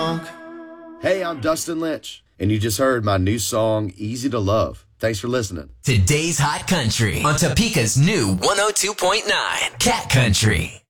Hey, I'm Dustin Lynch, and you just heard my new song, Easy to Love. Thanks for listening. Today's Hot Country on Topeka's new 102.9 Cat Country.